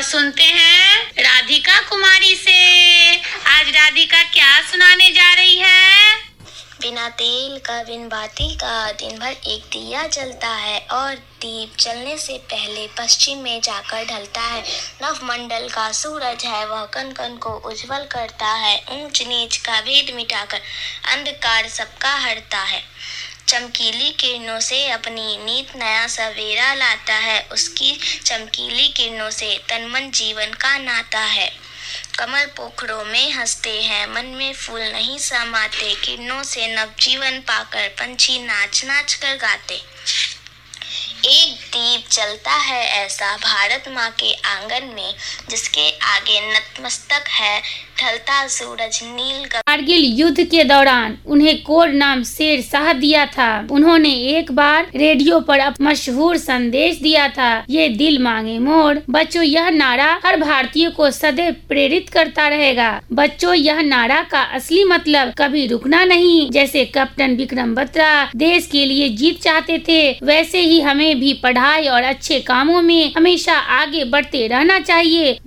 सुनते हैं राधिका कुमारी से। आज राधिका क्या सुनाने जा रही है? बिना तेल का बिन बाती का दिन भर एक दिया जलता है और दीप जलने से पहले पश्चिम में जाकर ढलता है। नवमंडल का सूरज है, वह कण कण को उज्जवल करता है। ऊंच नीच का भेद मिटाकर अंधकार सबका हरता है। चमकीली किरणों से अपनी नीत नया सवेरा लाता है। उसकी चमकीली किरणों से तन मन जीवन का नाता है। कमल पोखरों में हंसते हैं, मन में फूल नहीं समाते। किरणों से नवजीवन पाकर पंछी नाच नाच कर गाते। एक दीप जलता है ऐसा भारत माँ के आंगन में, जिसके आगे नतमस्तक है ढलता सूरज नील। कारगिल युद्ध के दौरान उन्हें कोड नाम शेर शाह दिया था। उन्होंने एक बार रेडियो पर मशहूर संदेश दिया था, ये दिल मांगे मोर। बच्चों, यह नारा हर भारतीय को सदैव प्रेरित करता रहेगा। बच्चों, यह नारा का असली मतलब कभी रुकना नहीं। जैसे कैप्टन विक्रम बत्रा देश के लिए जीत चाहते थे, वैसे ही हमें भी पढ़ाई और अच्छे कामों में हमेशा आगे बढ़ते रहना चाहिए।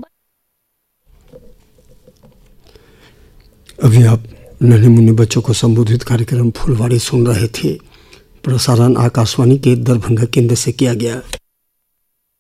अभी आप नन्हे मुन्ने बच्चों को संबोधित कार्यक्रम फुलवाड़ी सुन रहे थे। प्रसारण आकाशवाणी के दरभंगा केंद्र से किया गया।